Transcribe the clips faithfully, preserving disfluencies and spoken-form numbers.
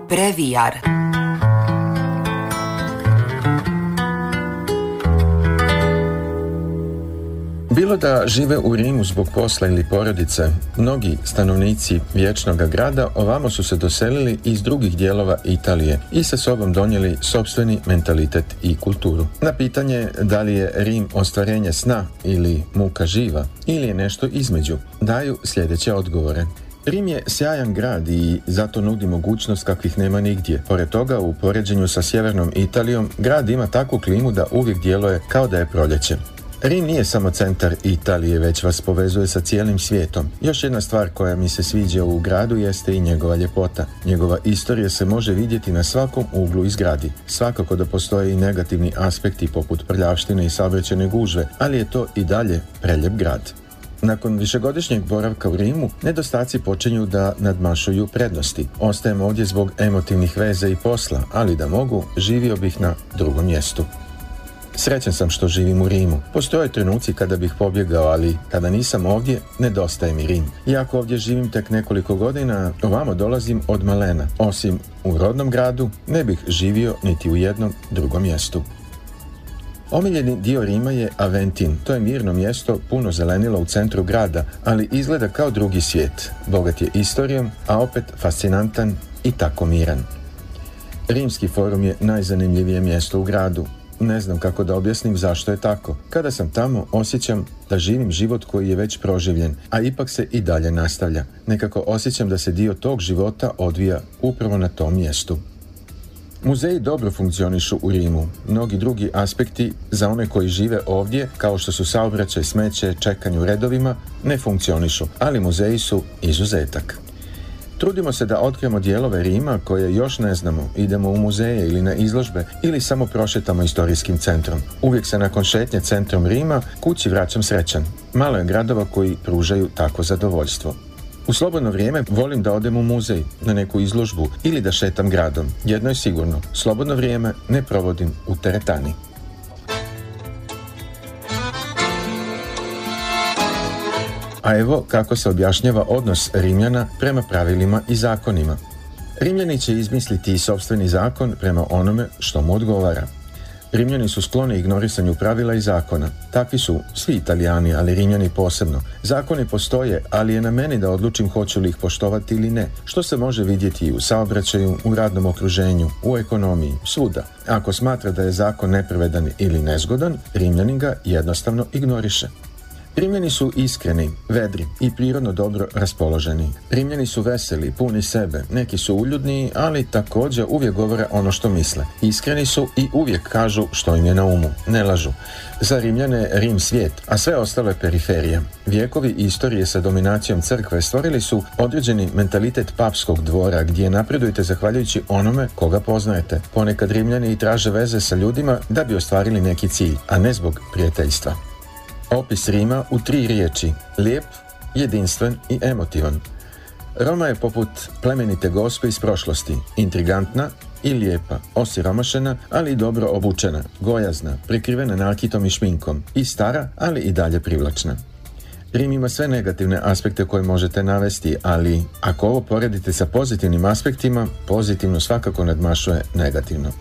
Previjar. Bilo da žive u Rimu zbog posla ili porodice, mnogi stanovnici vječnog grada ovamo su se doselili iz drugih dijelova Italije i sa sobom donijeli sopstveni mentalitet i kulturu. Na pitanje da li je Rim ostvarenje sna ili muka živa ili je nešto između, daju sljedeće odgovore. Rim je sjajan grad i zato nudi mogućnost kakvih nema nigdje. Pored toga, u poređenju sa sjevernom Italijom, grad ima takvu klimu da uvijek djeluje kao da je proljeće. Rim nije samo centar Italije, već vas povezuje sa cijelim svijetom. Još jedna stvar koja mi se sviđa u gradu jeste i njegova ljepota. Njegova istorija se može vidjeti na svakom uglu i zgradi. Svakako da postoje i negativni aspekti poput prljavštine i saobraćajne gužve, ali je to i dalje preljep grad. Nakon višegodišnjeg boravka u Rimu, nedostaci počinju da nadmašuju prednosti. Ostajem ovdje zbog emotivnih veza i posla, ali da mogu, živio bih na drugom mjestu. Srećan sam što živim u Rimu. Postoje trenuci kada bih pobjegao, ali kada nisam ovdje, nedostaje mi Rim. Iako ovdje živim tek nekoliko godina, ovamo dolazim od malena. Osim u rodnom gradu, ne bih živio niti u jednom drugom mjestu. Omiljeni dio Rima je Aventin. To je mirno mjesto, puno zelenila u centru grada, ali izgleda kao drugi svijet. Bogat je istorijom, a opet fascinantan i tako miran. Rimski forum je najzanimljivije mjesto u gradu. Ne znam kako da objasnim zašto je tako. Kada sam tamo, osjećam da živim život koji je već proživljen, a ipak se i dalje nastavlja. Nekako osjećam da se dio tog života odvija upravo na tom mjestu. Muzeji dobro funkcionišu u Rimu. Mnogi drugi aspekti za one koji žive ovdje, kao što su saobraćaj, smeće, čekanje u redovima, ne funkcionišu, ali muzeji su izuzetak. Trudimo se da otkrijemo dijelove Rima koje još ne znamo, idemo u muzeje ili na izložbe ili samo prošetamo istorijskim centrom. Uvijek se nakon šetnje centrom Rima kući vraćam srećan. Malo je gradova koji pružaju takvo zadovoljstvo. U slobodno vrijeme volim da odem u muzej, na neku izložbu ili da šetam gradom. Jedno je sigurno, slobodno vrijeme ne provodim u teretani. A evo kako se objašnjava odnos Rimljana prema pravilima i zakonima. Rimljani će izmisliti i sopstveni zakon prema onome što mu odgovara. Rimljani su skloni ignorisanju pravila i zakona. Takvi su svi Italijani, ali Rimljani posebno. Zakoni postoje, ali je na meni da odlučim hoću li ih poštovati ili ne, što se može vidjeti i u saobraćaju, u radnom okruženju, u ekonomiji, svuda. Ako smatra da je zakon nepravedan ili nezgodan, Rimljanin ga jednostavno ignoriše. Rimljani su iskreni, vedri i prirodno dobro raspoloženi. Rimljani su veseli, puni sebe, neki su uljudni, ali također uvijek govore ono što misle. Iskreni su i uvijek kažu što im je na umu, ne lažu. Za Rimljane Rim svijet, a sve ostalo je periferija. Vijekovi istorije sa dominacijom crkve stvorili su određeni mentalitet papskog dvora gdje napredujete zahvaljujući onome koga poznajete. Ponekad Rimljani i traže veze sa ljudima da bi ostvarili neki cilj, a ne zbog prijateljstva. Opis Rima u tri riječi: lijep, jedinstven i emotivan. Roma je poput plemenite gospe iz prošlosti, intrigantna i lijepa, osiromašena, ali i dobro obučena, gojazna, prekrivena nakitom i šminkom, i stara, ali i dalje privlačna. Rim ima sve negativne aspekte koje možete navesti, ali ako ovo poredite sa pozitivnim aspektima, pozitivno svakako nadmašuje negativno.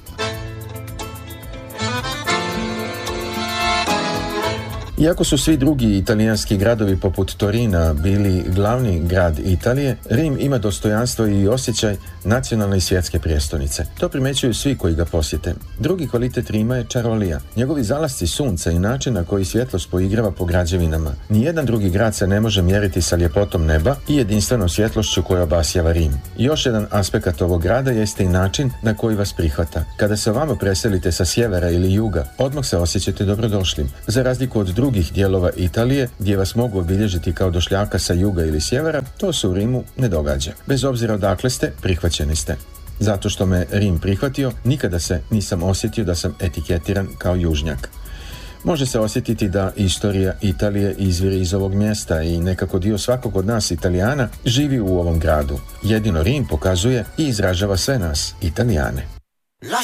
Iako su svi drugi italijanski gradovi poput Torina bili glavni grad Italije, Rim ima dostojanstvo i osjećaj nacionalne i svjetske prijestolnice. To primećuju svi koji ga posjete. Drugi kvalitet Rima je čarolija. Njegovi zalasci sunca i način na koji svjetlost poigrava po građevinama. Nijedan drugi grad se ne može mjeriti sa ljepotom neba i jedinstvenom svjetlošću koja obasjava Rim. Još jedan aspekt ovog grada jeste i način na koji vas prihvata. Kada se ovamo preselite sa sjevera ili juga, odmah se osjećate dobrodošlim. Za razliku od drugih drugih dijelova Italije, gdje vas mogu obilježiti kao došljaka sa juga ili sjevera, to se u Rimu ne događa. Bez obzira odakle ste, prihvaćeni ste. Zato što me Rim prihvatio, nikada se nisam osjetio da sam etiketiran kao južnjak. Može se osjetiti da istorija Italije izvire iz ovog mjesta i nekako dio svakog od nas Italijana živi u ovom gradu. Jedino Rim pokazuje i izražava sve nas, Italijane.